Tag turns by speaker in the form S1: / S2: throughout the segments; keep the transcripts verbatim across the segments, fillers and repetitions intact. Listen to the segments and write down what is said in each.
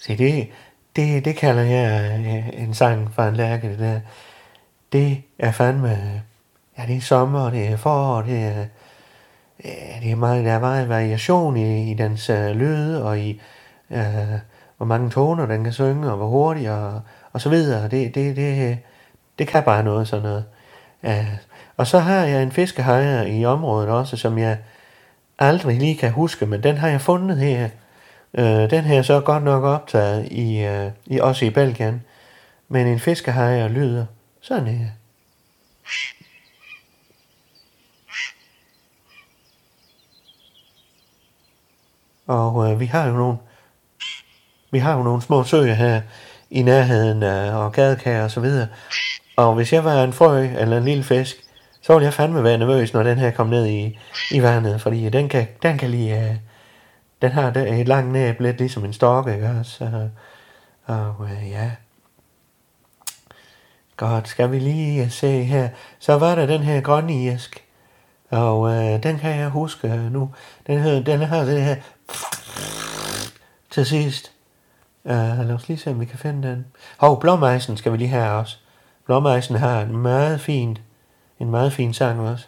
S1: Se, det, det, det kalder jeg øh, en sang fra en lærke, det der. Det er fandme, ja, det er sommer, det er forår, det er, øh, det er meget, der er meget variation i, i dens øh, lyde, og i, øh, hvor mange toner den kan synge, og hvor hurtigt, og, og så videre. Det, det, det, det kan bare noget, sådan noget. Øh, og så har jeg en fiskehajer i området også, som jeg aldrig lige kan huske, men den har jeg fundet her. Øh, den her så godt nok optaget i, øh, i også i Belgien, men en fiskehajer lyder sådan her. Og øh, vi har jo nogle vi har jo nogle små søer her i nærheden af og gadekær og så videre. Og hvis jeg var en frø eller en lille fisk, så ville jeg fandme være nervøs, når den her kom ned i, i vandet, fordi den kan, den kan lige, øh, den har et langt næb, lidt ligesom en stork, ikke også? Og øh, ja, godt, skal vi lige se her. Så var der den her grønirsk, og øh, den kan jeg huske nu. Den, her, den har det her til sidst. Uh, lad os lige se, om vi kan finde den. Hov, blåmejsen skal vi lige have også. Blåmejsen har en meget fin, en meget fin sang også.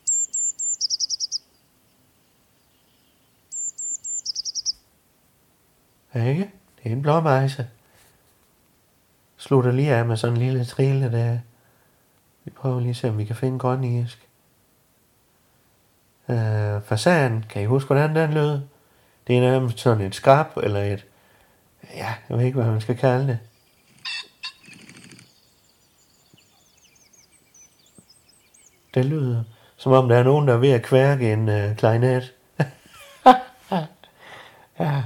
S1: Ja, ikke? Det er en blåmejse. Slutter lige af med sådan en lille trille der. Vi prøver lige at se, om vi kan finde grønirsk. Uh, fasan, kan I huske, hvordan den lød? Det er nærmest sådan et skrab, eller et, ja, jeg ved ikke, hvad man skal kalde det. Det lyder, som om der er nogen, der er ved at kværke en uh, klarinet. Ja.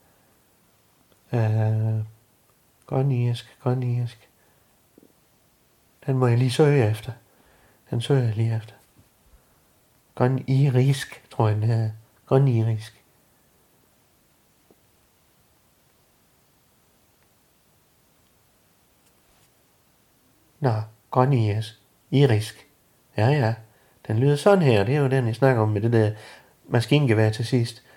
S1: Uh, grønirsk, grønirsk. Den må jeg lige søge efter. Den søger jeg lige efter. Grønirisk, tror jeg den hedder. Grønirisk. Nå, grønirisk. Irisk. Ja, ja. Den lyder sådan her. Det er jo den, jeg snakker om med det der maskingevær til sidst.